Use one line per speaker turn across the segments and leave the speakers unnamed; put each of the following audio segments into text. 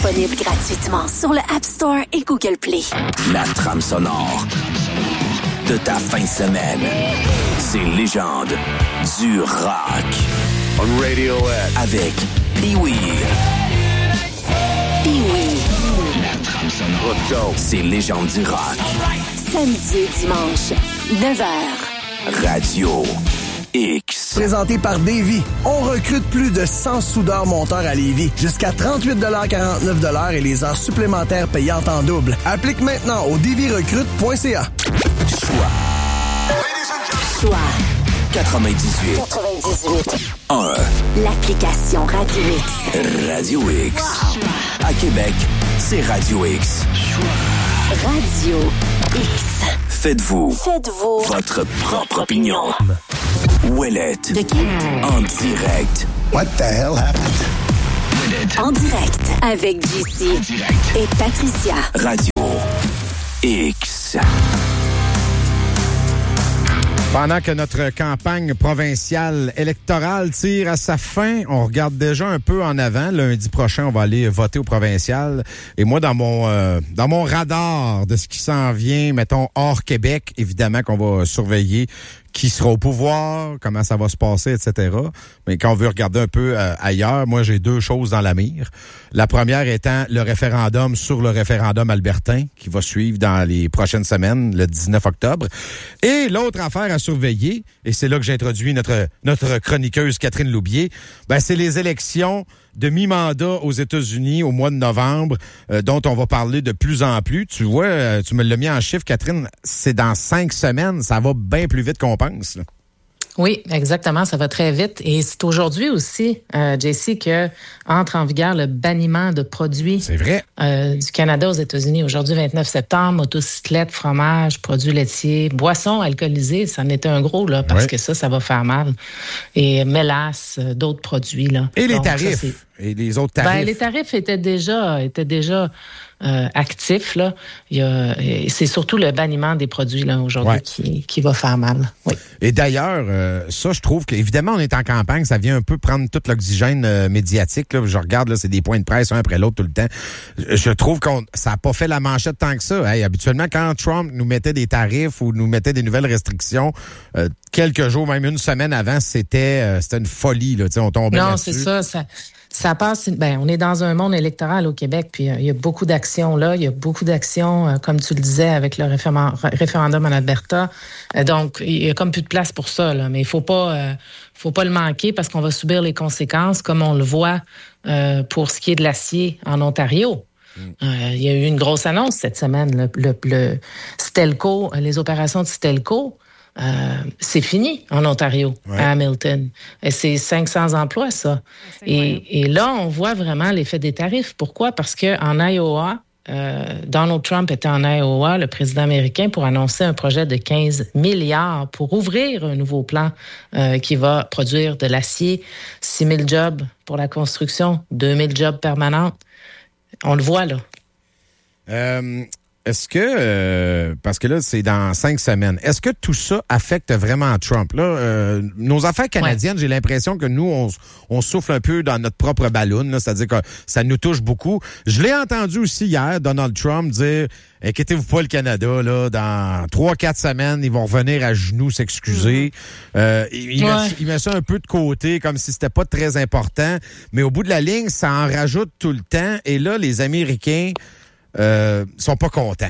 Disponible gratuitement sur le App Store et Google Play.
La trame sonore de ta fin de semaine. Ces légendes du rock.
On Radiohead.
Avec Pee-Wee.
Pee-Wee.
La trame sonore. Let's go. Ces légendes du rock.
Samedi et dimanche, 9h.
Radio X.
Présenté par Davy. On recrute plus de 100 soudeurs-monteurs à Lévis. Jusqu'à 38,49$ et les heures supplémentaires payantes en double. Applique maintenant au davyrecrute.ca.
Choix
98. 1.
L'application Radio X.
Radio X. Wow. À Québec, c'est Radio X.
Radio X.
Faites-vous votre propre opinion. Ouellette.
De qui?
En direct.
What the hell happened?
Ouellette.
En direct avec JC et Patricia.
Radio X.
Pendant que notre campagne provinciale électorale tire à sa fin, on regarde déjà un peu en avant. Lundi prochain, on va aller voter au provincial. Et moi, dans mon radar de ce qui s'en vient, mettons, hors Québec, évidemment qu'on va surveiller qui sera au pouvoir, comment ça va se passer, etc. Mais quand on veut regarder un peu ailleurs, moi, j'ai deux choses dans la mire. La première étant le référendum sur le référendum albertain qui va suivre dans les prochaines semaines, le 19 octobre. Et l'autre affaire à surveiller, et c'est là que j'introduis notre chroniqueuse Catherine Loubier, c'est les élections de mi-mandat aux États-Unis au mois de novembre, dont on va parler de plus en plus. Tu vois, tu me l'as mis en chiffre, Catherine, c'est dans 5 semaines, ça va bien plus vite qu'on pense, là.
Oui, exactement, ça va très vite. Et c'est aujourd'hui aussi, JC, que entre en vigueur le banniment de produits
c'est vrai.
Du Canada aux États-Unis. Aujourd'hui, 29 septembre, motocyclettes, fromage, produits laitiers, boissons alcoolisées, ça en était un gros, là, parce que ça va faire mal. Et mélasse, d'autres produits, là.
Et les
donc,
tarifs.
Ça,
et les autres tarifs.
Les tarifs étaient déjà actifs, là. C'est surtout le banniment des produits, là, aujourd'hui, qui va faire mal. Oui.
Et d'ailleurs, ça, je trouve qu'évidemment, on est en campagne, ça vient un peu prendre tout l'oxygène médiatique, là. Je regarde, là, c'est des points de presse un après l'autre tout le temps. Je trouve ça n'a pas fait la manchette tant que ça. Hey, habituellement, quand Trump nous mettait des tarifs ou nous mettait des nouvelles restrictions, quelques jours, même une semaine avant, c'était une folie, là. On tombait là-dessus.
Non, c'est ça. Ça passe. On est dans un monde électoral au Québec, puis il y a beaucoup d'actions là. Il y a beaucoup d'actions, comme tu le disais, avec le référendum en Alberta. Donc, il y a comme plus de place pour ça, là. Mais il faut pas le manquer parce qu'on va subir les conséquences, comme on le voit pour ce qui est de l'acier en Ontario. Il y a eu une grosse annonce cette semaine. Le Stelco, les opérations de Stelco. C'est fini en Ontario, à Hamilton. Et c'est 500 emplois, ça. Et là, on voit vraiment l'effet des tarifs. Pourquoi? Parce qu'en Iowa, Donald Trump était en Iowa, le président américain, pour annoncer un projet de 15 milliards pour ouvrir un nouveau plan qui va produire de l'acier, 6 000 jobs pour la construction, 2 000 jobs permanents. On le voit, là.
Est-ce que, parce que là, c'est dans 5 semaines, est-ce que tout ça affecte vraiment Trump? Là, nos affaires canadiennes, j'ai l'impression que nous, on souffle un peu dans notre propre ballon, là, c'est-à-dire que ça nous touche beaucoup. Je l'ai entendu aussi hier, Donald Trump dire « Inquiétez-vous pas, le Canada, là, dans 3-4 semaines, ils vont revenir à genoux s'excuser. » Il met ça un peu de côté, comme si c'était pas très important, mais au bout de la ligne, ça en rajoute tout le temps. Et là, les Américains sont pas contents.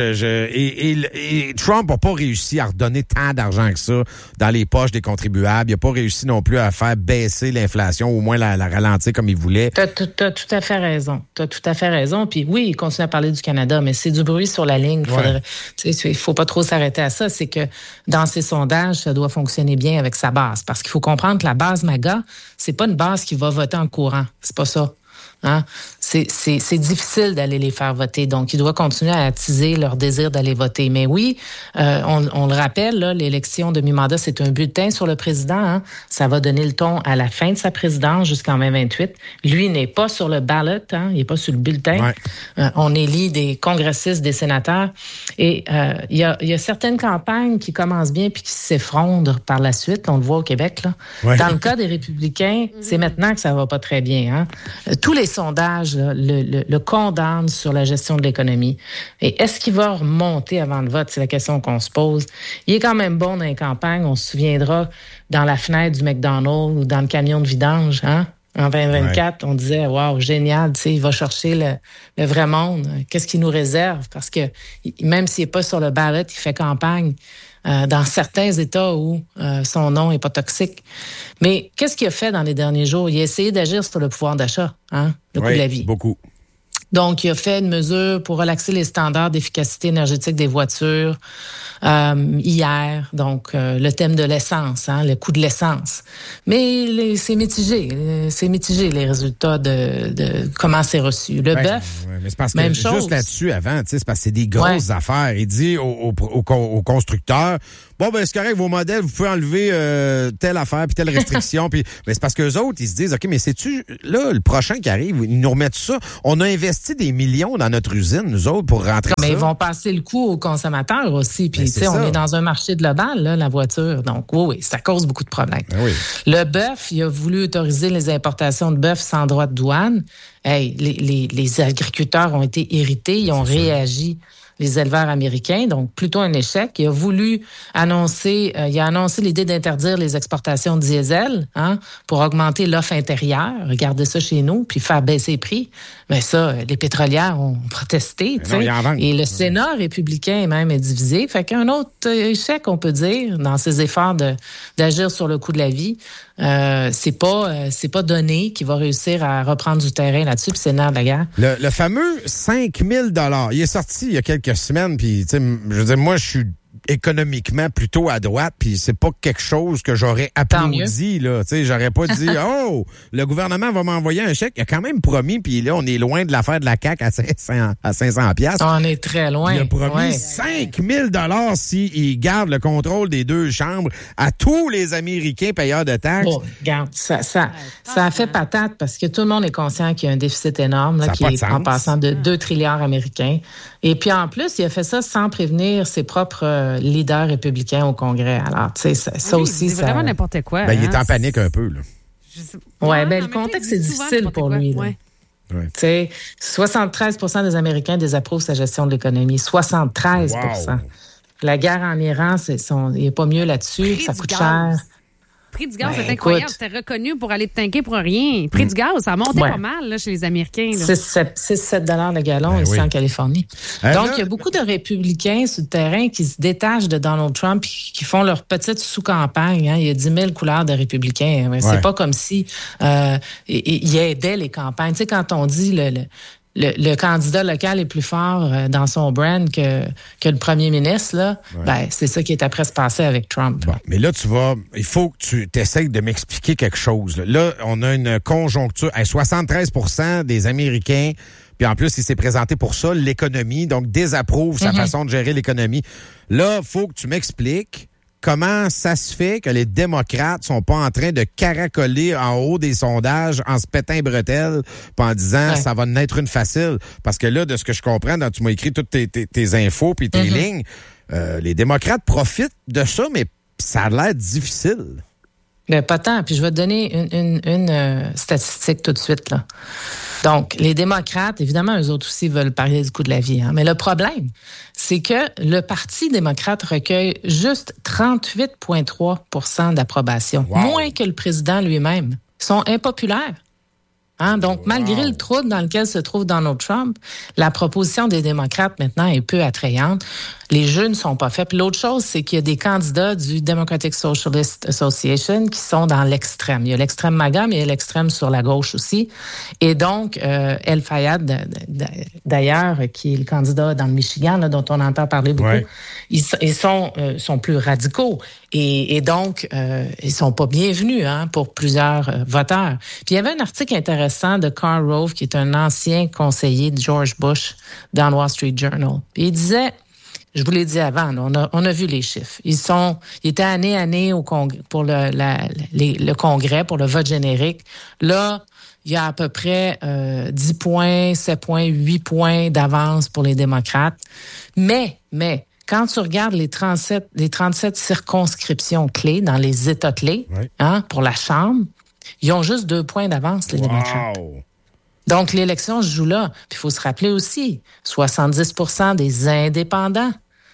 Et Trump n'a pas réussi à redonner tant d'argent que ça dans les poches des contribuables. Il n'a pas réussi non plus à faire baisser l'inflation, au moins la ralentir comme il voulait.
T'as tout à fait raison. Puis oui, il continue à parler du Canada, mais c'est du bruit sur la ligne. Il faut pas trop s'arrêter à ça. C'est que dans ces sondages, ça doit fonctionner bien avec sa base. Parce qu'il faut comprendre que la base MAGA, c'est pas une base qui va voter en courant. C'est pas ça. Hein? C'est difficile d'aller les faire voter. Donc, ils doivent continuer à attiser leur désir d'aller voter. Mais oui, on le rappelle, là, l'élection de mi-mandat, c'est un bulletin sur le président. Hein? Ça va donner le ton à la fin de sa présidence jusqu'en mai 28. Lui n'est pas sur le ballot, hein? Il n'est pas sur le bulletin. On élit des congressistes, des sénateurs. Et il y a certaines campagnes qui commencent bien puis qui s'effondrent par la suite. On le voit au Québec. Là. Dans le cas des Républicains, c'est maintenant que ça va pas très bien. Hein? Tous les sondages là, le condamne sur la gestion de l'économie. Et est-ce qu'il va remonter avant le vote? C'est la question qu'on se pose. Il est quand même bon dans les campagnes. On se souviendra dans la fenêtre du McDonald's ou dans le camion de vidange, hein? En 2024, on disait, wow, génial, tu sais, il va chercher le vrai monde. Qu'est-ce qu'il nous réserve? Parce que même s'il n'est pas sur le ballot, il fait campagne dans certains États où son nom n'est pas toxique. Mais qu'est-ce qu'il a fait dans les derniers jours? Il a essayé d'agir sur le pouvoir d'achat, hein, le coût de la vie.
Beaucoup.
Donc, il a fait une mesure pour relaxer les standards d'efficacité énergétique des voitures hier. Donc, le thème de l'essence, hein, le coût de l'essence. Mais c'est mitigé. C'est mitigé, les résultats de comment c'est reçu. Le bœuf,
mais c'est parce
même
que
chose.
Juste là-dessus, avant, c'est parce que c'est des grosses affaires. Il dit aux constructeurs, bon, ben c'est correct, vos modèles, vous pouvez enlever telle affaire puis telle restriction. Puis, ben, c'est parce qu'eux autres, ils se disent, OK, mais c'est-tu, là, le prochain qui arrive, ils nous remettent ça. On a investi des millions dans notre usine, nous autres, pour rentrer
mais
ça.
ils vont passer le coût aux consommateurs aussi. Puis, tu sais, on est dans un marché global, là, la voiture. Donc, oui, ça cause beaucoup de problèmes.
Ben oui.
Le bœuf, il a voulu autoriser les importations de bœuf sans droit de douane. Hey, les agriculteurs ont été irrités, ils ont réagi. Les éleveurs américains, donc plutôt un échec. Il a voulu annoncer l'idée d'interdire les exportations de diesel, hein, pour augmenter l'offre intérieure, regarder ça chez nous, puis faire baisser les prix. Mais ça, les pétrolières ont protesté, tu sais. Et le Sénat républicain même est divisé. Fait qu'un autre échec, on peut dire, dans ses efforts d'agir sur le coût de la vie. C'est pas donné qu'il va réussir à reprendre du terrain là-dessus, puis c'est le nerf de la guerre.
Le fameux 5 000 $, il est sorti il y a quelques semaines, puis tu sais, je veux dire, moi, je suis économiquement plutôt à droite, puis c'est pas quelque chose que j'aurais applaudi, là. Tu sais, j'aurais pas dit, oh, le gouvernement va m'envoyer un chèque. Il a quand même promis, puis là, on est loin de l'affaire de la CAQ à 500 piastres.
On est très loin.
Il a promis 5 000 $ s'il garde le contrôle des deux chambres à tous les Américains payeurs de taxes.
Bon, regarde, ça a fait patate parce que tout le monde est conscient qu'il y a un déficit énorme, là, qui est en passant de 2 trilliards américains. Et puis, en plus, il a fait ça sans prévenir ses propres leaders républicains au Congrès. Alors, tu sais, ça aussi,
c'est vraiment n'importe quoi.
Ben, il est en panique un peu, là.
Oui, ben le contexte est difficile pour lui.
Ouais.
Tu sais, 73 % des Américains désapprouvent sa gestion de l'économie. 73 %. Wow. La guerre en Iran, il n'est pas mieux là-dessus. Ça coûte cher.
Le prix du gaz, c'est incroyable. C'était reconnu pour aller te tanker pour rien. Le prix du gaz, ça a monté pas mal là, chez les Américains. 6-7
$ le gallon ici en Californie. Donc, il y a beaucoup de républicains sur le terrain qui se détachent de Donald Trump et qui font leur petite sous-campagne. Hein. Il y a 10 000 couleurs de républicains. C'est pas comme si il aidait les campagnes. Tu sais, quand on dit le candidat local est plus fort dans son brand que le premier ministre, là, ben, c'est ça qui est après se passer avec Trump.
Bon, mais là, il faut que tu t'essayes de m'expliquer quelque chose. Là, on a une conjoncture. 73 % des Américains, puis en plus, il s'est présenté pour ça, l'économie, donc désapprouve sa façon de gérer l'économie. Là, il faut que tu m'expliques comment ça se fait que les démocrates sont pas en train de caracoler en haut des sondages en se pétant bretelles en disant ça va naître une facile. Parce que là, de ce que je comprends, tu m'as écrit toutes tes infos puis tes lignes, les démocrates profitent de ça, mais ça a l'air difficile.
Mais pas tant. Puis je vais te donner une statistique tout de suite, là. Donc, les démocrates, évidemment, eux autres aussi veulent parler du coût de la vie. Hein. Mais le problème, c'est que le Parti démocrate recueille juste 38,3 % d'approbation. Wow. Moins que le président lui-même. Ils sont impopulaires. Hein? Donc, malgré le trouble dans lequel se trouve Donald Trump, la proposition des démocrates maintenant est peu attrayante. Les jeux ne sont pas faits. Puis l'autre chose, c'est qu'il y a des candidats du Democratic Socialist Association qui sont dans l'extrême. Il y a l'extrême MAGA, mais il y a l'extrême sur la gauche aussi. Et donc, El Fayad, d'ailleurs, qui est le candidat dans le Michigan, là, dont on entend parler beaucoup, ils sont plus radicaux. Et donc, ils sont pas bienvenus pour plusieurs voteurs. Puis il y avait un article intéressant de Karl Rove, qui est un ancien conseiller de George Bush dans le Wall Street Journal. Puis il disait... Je vous l'ai dit avant, là, on a vu les chiffres. Ils étaient année à année au Congrès, pour le Congrès, pour le vote générique. Là, il y a à peu près 10 points, 7 points, 8 points d'avance pour les démocrates. Mais, quand tu regardes les 37 circonscriptions clés dans les États clés, pour la Chambre, ils ont juste 2 points d'avance, les démocrates. Donc, l'élection se joue là. Puis, il faut se rappeler aussi, 70% des indépendants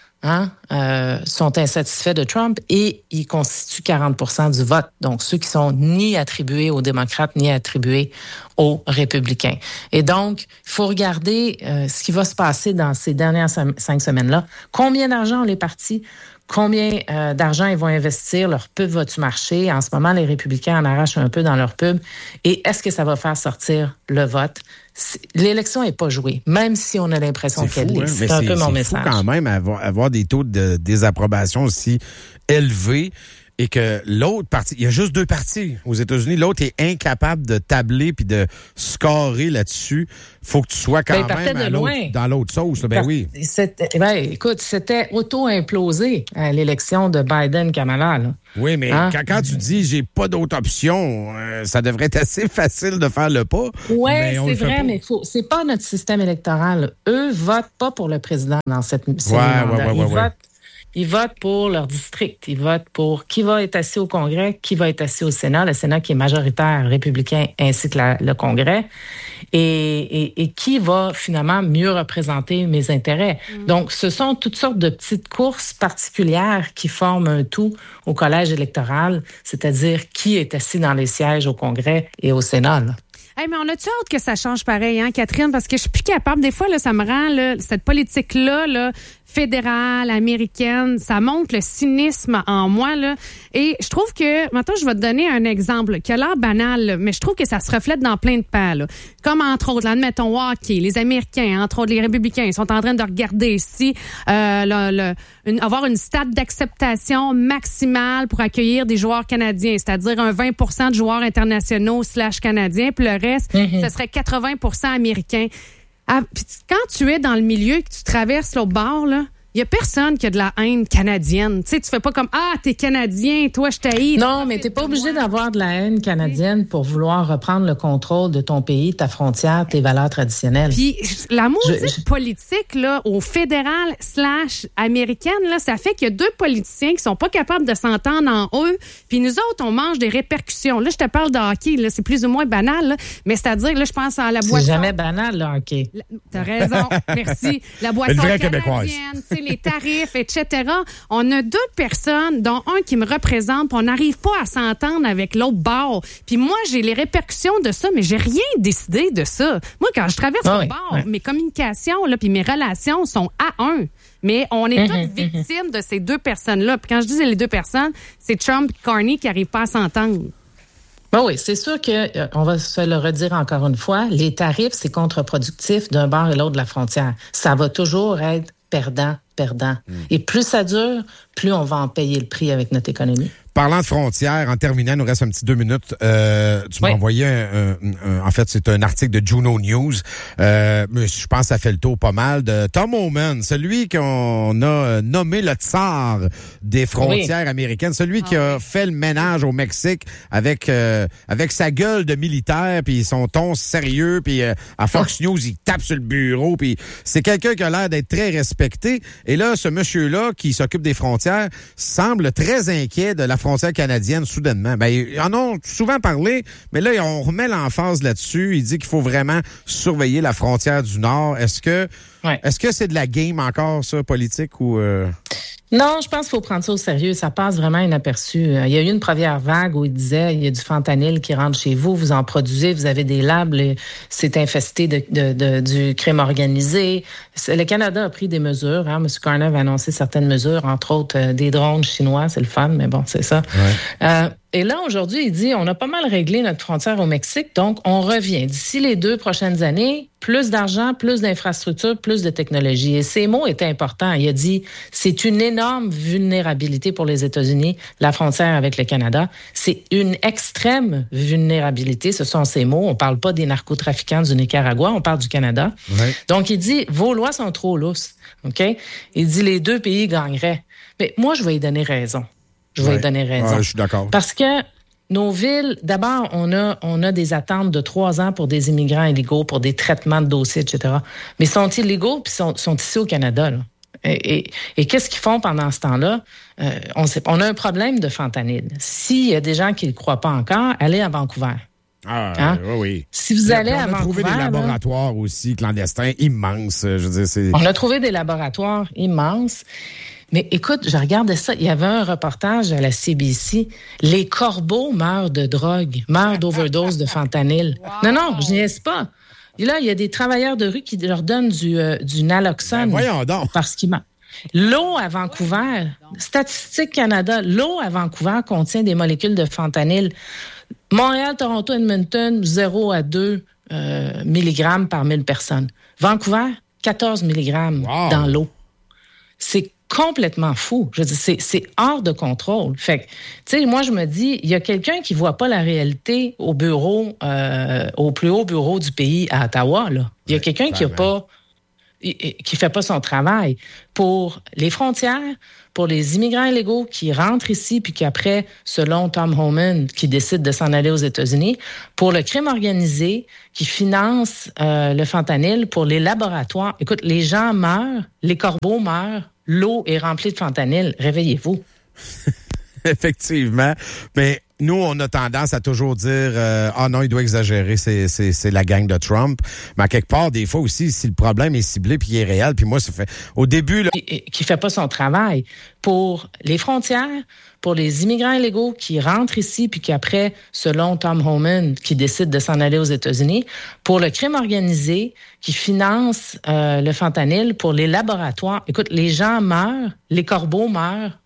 sont insatisfaits de Trump et ils constituent 40% du vote. Donc, ceux qui sont ni attribués aux démocrates ni attribués aux républicains. Et donc, il faut regarder ce qui va se passer dans ces dernières 5 semaines-là. Combien d'argent ont les partis? Combien d'argent ils vont investir? Leur pub va-tu marcher? En ce moment, les républicains en arrachent un peu dans leur pub. Et est-ce que ça va faire sortir le vote? L'élection n'est pas jouée, même si on a l'impression qu'elle l'est. C'est un peu mon message.
C'est fou quand même avoir des taux de désapprobation aussi élevés et que l'autre parti, il y a juste 2 partis aux États-Unis, l'autre est incapable de tabler puis de scorer là-dessus. Faut que tu sois quand même dans l'autre sauce. Là. Oui.
Écoute, c'était auto-implosé à l'élection de Biden-Kamala. Là.
Oui, mais quand tu dis j'ai pas d'autre option, ça devrait être assez facile de faire le pas.
Oui, c'est vrai, mais c'est pas notre système électoral. Eux votent pas pour le président dans cette mandat. Ils votent pour leur district. Ils votent pour qui va être assis au Congrès, qui va être assis au Sénat, le Sénat qui est majoritaire républicain ainsi que le Congrès, et qui va finalement mieux représenter mes intérêts. Donc, ce sont toutes sortes de petites courses particulières qui forment un tout au collège électoral, c'est-à-dire qui est assis dans les sièges au Congrès et au Sénat, là.
Hey, mais on a-tu hâte que ça change pareil, hein, Catherine? Parce que je suis plus capable. Des fois, là, ça me rend, là, cette politique-là, fédérale, américaine, ça montre le cynisme en moi, là. Et je trouve que, maintenant, je vais te donner un exemple qui a l'air banal, là, mais je trouve que ça se reflète dans plein de pans, là. Comme, entre autres, là, admettons, hockey, les Américains, entre autres, les Républicains, ils sont en train de regarder si, avoir une stade d'acceptation maximale pour accueillir des joueurs canadiens, c'est-à-dire un 20% de joueurs internationaux / canadiens, puis le reste, ce serait 80% américains. Ah, puis quand tu es dans le milieu et que tu traverses l'autre bord, là, il y a personne qui a de la haine canadienne. Tu sais, tu fais pas comme t'es Canadien, toi je t'haïs.
Non, mais t'es pas obligé d'avoir de la haine canadienne pour vouloir reprendre le contrôle de ton pays, ta frontière, tes valeurs traditionnelles.
Puis la maudite politique là, au fédéral / américaine là, ça fait qu'il y a 2 politiciens qui sont pas capables de s'entendre en eux. Puis nous autres, on mange des répercussions. Là, je te parle de hockey, là, c'est plus ou moins banal, là, mais c'est-à-dire là, je pense à la boisson.
C'est jamais banal le hockey.
T'as raison, merci. La boisson canadienne, les tarifs, etc. On a 2 personnes, dont un qui me représente, puis on n'arrive pas à s'entendre avec l'autre bord. Puis moi, j'ai les répercussions de ça, mais j'ai rien décidé de ça. Moi, quand je traverse le bord, mes communications, là, puis mes relations sont à 1. Mais on est toutes victimes de ces 2 personnes-là. Puis quand je dis les 2 personnes, c'est Trump et Carney qui n'arrivent pas à s'entendre.
Ben oui, c'est sûr que, on va se le redire encore une fois, les tarifs, c'est contre-productif d'un bord et l'autre de la frontière. Ça va toujours être perdant. Et plus ça dure, plus on va en payer le prix avec notre économie.
Parlant de frontières, en terminant, il nous reste un petit 2 minutes. Tu m'as envoyé en fait, c'est un article de Juno News. Mais je pense que ça fait le tour pas mal de Tom Homan, celui qu'on a nommé le tsar des frontières américaines, celui qui a fait le ménage au Mexique avec sa gueule de militaire puis son ton sérieux puis à Fox News, il tape sur le bureau puis c'est quelqu'un qui a l'air d'être très respecté. Et là, ce monsieur-là qui s'occupe des frontières semble très inquiet de la frontière canadienne soudainement. Ben, ils en ont souvent parlé, mais là, on remet l'emphase là-dessus. Il dit qu'il faut vraiment surveiller la frontière du Nord. Est-ce que c'est de la game encore, ça, politique ou...
Non, je pense qu'il faut prendre ça au sérieux. Ça passe vraiment inaperçu. Il y a eu une première vague où il disait il y a du fentanyl qui rentre chez vous, vous en produisez, vous avez des labs, c'est infesté du crime organisé. Le Canada a pris des mesures. Hein? M. Carney a annoncé certaines mesures, entre autres des drones chinois, c'est le fun, mais bon, c'est ça. Ouais. Et là, aujourd'hui, il dit, on a pas mal réglé notre frontière au Mexique, donc on revient. D'ici les 2 prochaines années, plus d'argent, plus d'infrastructures, plus de technologie. Et ces mots étaient importants. Il a dit, c'est une énorme vulnérabilité pour les États-Unis, la frontière avec le Canada. C'est une extrême vulnérabilité, ce sont ces mots. On parle pas des narcotrafiquants du Nicaragua, on parle du Canada. Ouais. Donc, il dit, vos lois sont trop lousses. OK? Il dit, les 2 pays gagneraient. Mais moi, je vais y donner raison. Je suis d'accord. Parce que nos villes, d'abord, on a des attentes de 3 ans pour des immigrants illégaux, pour des traitements de dossiers, etc. Mais sont-ils illégaux puis sont ici au Canada, là? Et qu'est-ce qu'ils font pendant ce temps-là? On a un problème de fentanyl. S'il y a des gens qui ne le croient pas encore, allez à Vancouver.
Oui.
Si vous allez à
Vancouver... On a trouvé des laboratoires aussi clandestins immenses. Je veux dire,
on a trouvé des laboratoires immenses. Mais écoute, je regardais ça. Il y avait un reportage à la CBC. Les corbeaux meurent de drogue, meurent d'overdose de fentanyl. Wow. Non, je niaise pas. Et là, il y a des travailleurs de rue qui leur donnent du naloxone.
Voyons donc.
Parce qu'ils meurent. L'eau à Vancouver, Statistique Canada, l'eau à Vancouver contient des molécules de fentanyl. Montréal, Toronto, Edmonton, 0 à 2 mg par 1000 personnes. Vancouver, 14 mg dans l'eau. C'est complètement fou. Je veux dire, c'est hors de contrôle. Fait que, tu sais, moi, je me dis, il y a quelqu'un qui voit pas la réalité au bureau, au plus haut bureau du pays à Ottawa, là. Il y a quelqu'un qui fait pas son travail. Pour les frontières, pour les immigrants illégaux qui rentrent ici puis qui après, selon Tom Homan, qui décide de s'en aller aux États-Unis, pour le crime organisé qui finance le fentanyl, pour les laboratoires. Écoute, les gens meurent, les corbeaux meurent, l'eau est remplie de fentanyl. Réveillez-vous.
Effectivement. Mais nous, on a tendance à toujours dire non, il doit exagérer, c'est la gang de Trump. Mais à quelque part, des fois aussi, si le problème est ciblé puis il est réel, puis moi, ça fait au début... Là...
Qui fait pas son travail. Pour les frontières, pour les immigrants illégaux qui rentrent ici puis qui après, selon Tom Homan, qui décide de s'en aller aux États-Unis, pour le crime organisé qui finance le fentanyl, pour les laboratoires. Écoute, les gens meurent, les corbeaux meurent,